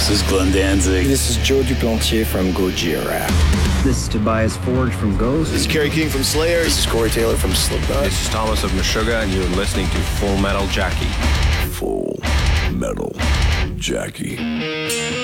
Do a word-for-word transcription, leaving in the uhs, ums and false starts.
This is Glenn Danzig. This is Joe Duplantier from Gojira. This is Tobias Forge from Ghost. This is Kerry King from Slayer. This is Corey Taylor from Slipknot. This is Thomas of Meshuggah, and you're listening to Full Metal Jackie. Full Metal Jackie.